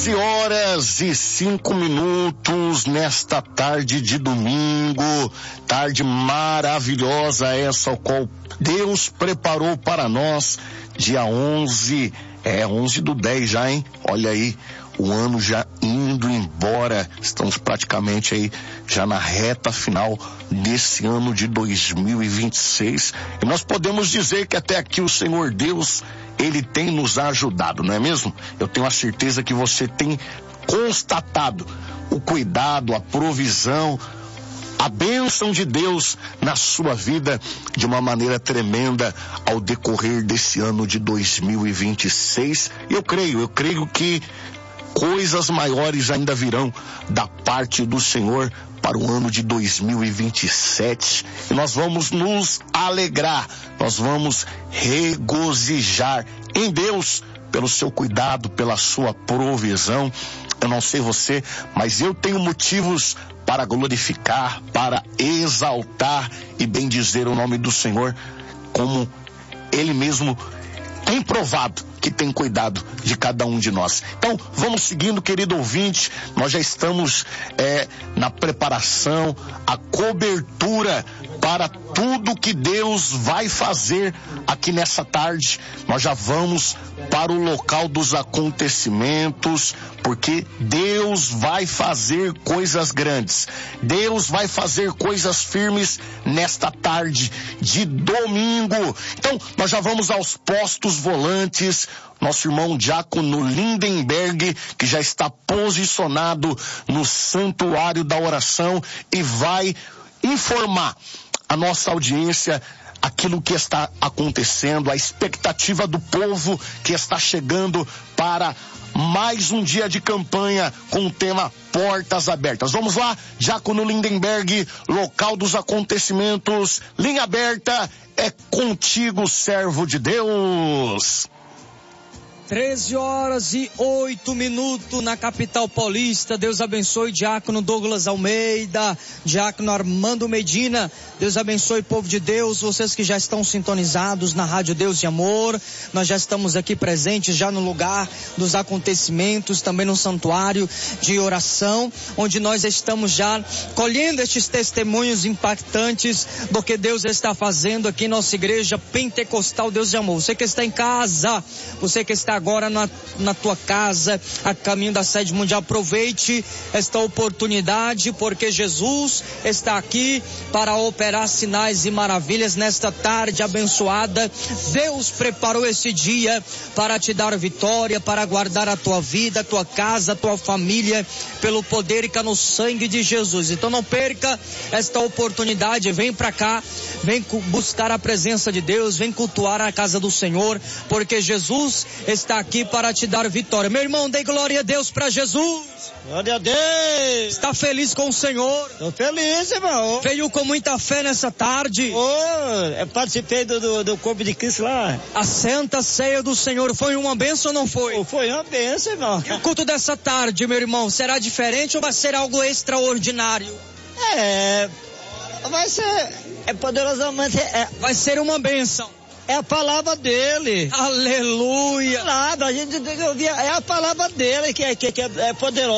11h05 nesta tarde de domingo, tarde maravilhosa essa, ao qual Deus preparou para nós, dia 11 do 10 já, hein? Olha aí, o ano já indo embora, estamos praticamente aí já na reta final desse ano de 2026, e nós podemos dizer que até aqui o Senhor Deus, Ele tem nos ajudado, não é mesmo? Eu tenho a certeza que você tem constatado o cuidado, a provisão, a bênção de Deus na sua vida de uma maneira tremenda ao decorrer desse ano de 2026. Eu creio que coisas maiores ainda virão da parte do Senhor para o ano de 2027. E nós vamos nos alegrar, nós vamos regozijar em Deus pelo seu cuidado, pela sua provisão. Eu não sei você, mas eu tenho motivos para glorificar, para exaltar e bendizer o nome do Senhor, como Ele mesmo tem provado que tem cuidado de cada um de nós. Então, vamos seguindo, querido ouvinte, nós já estamos na preparação, a cobertura para tudo que Deus vai fazer aqui nessa tarde. Nós já vamos para o local dos acontecimentos, porque Deus vai fazer coisas grandes. Deus vai fazer coisas firmes nesta tarde de domingo. Então, nós já vamos aos postos volantes. Nosso irmão Diácono Lindenberg, que já está posicionado no santuário da oração e vai informar a nossa audiência aquilo que está acontecendo, a expectativa do povo que está chegando para mais um dia de campanha com o tema Portas Abertas. Vamos lá, Diácono Lindenberg, local dos acontecimentos, linha aberta, é contigo, servo de Deus. 13h08 na capital paulista. Deus abençoe Diácono Douglas Almeida, Diácono Armando Medina. Deus abençoe, povo de Deus, vocês que já estão sintonizados na Rádio Deus de Amor. Nós já estamos aqui presentes já no lugar dos acontecimentos, também no santuário de oração, onde nós estamos já colhendo estes testemunhos impactantes do que Deus está fazendo aqui em nossa igreja pentecostal Deus de Amor. Você que está em casa, você que está agora na tua casa, a caminho da sede mundial, aproveite esta oportunidade, porque Jesus está aqui para operar sinais e maravilhas nesta tarde abençoada. Deus preparou esse dia para te dar vitória, para guardar a tua vida, a tua casa, a tua família, pelo poder que há no sangue de Jesus. Então não perca esta oportunidade, vem para cá, vem buscar a presença de Deus, vem cultuar a casa do Senhor, porque Jesus está aqui para te dar vitória. Meu irmão, dê glória a Deus para Jesus. Glória a Deus. Está feliz com o Senhor? Estou feliz, irmão. Veio com muita fé nessa tarde. Eu participei do corpo de Cristo lá. A Santa Ceia do Senhor foi uma bênção ou não foi? Foi uma bênção, irmão. E o culto dessa tarde, meu irmão, será diferente ou vai ser algo extraordinário? Vai ser, poderosamente, vai ser uma bênção. É a palavra dele. Aleluia. A gente tem que ouvir, é a palavra dele que é poderosa.